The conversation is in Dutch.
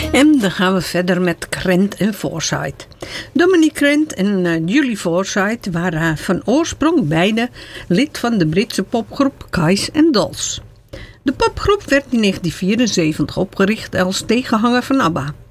En dan gaan we verder met Krent en Forsyth. Dominique Krent en Julie Forsyth waren van oorsprong beide lid van de Britse popgroep Guys & Dolls. De popgroep werd in 1974 opgericht als tegenhanger van ABBA.